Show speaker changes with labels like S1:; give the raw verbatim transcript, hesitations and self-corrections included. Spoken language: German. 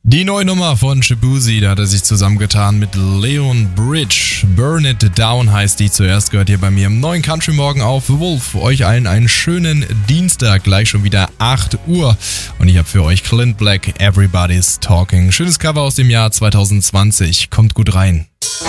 S1: Die neue Nummer von Shaboozey, da hat er sich zusammengetan mit Leon Bridge. Burn It Down heißt die. Zuerst gehört hier bei mir im neuen Country Morgen auf Wolf. Euch allen einen schönen Dienstag, gleich schon wieder acht Uhr. Und ich habe für euch Clint Black, Everybody's Talking. Schönes Cover aus dem Jahr zwanzig zwanzig. Kommt gut rein.